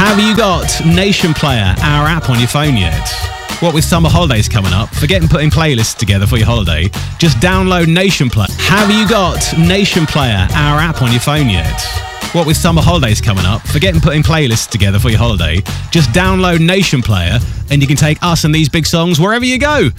Have you got Nation Player, our app, on your phone yet? What with summer holidays coming up, forget putting playlists together for your holiday. Just download Nation Player. Have you got Nation Player, our app, on your phone yet? What with summer holidays coming up, forget putting playlists together for your holiday. Just download Nation Player and you can take us and these big songs wherever you go.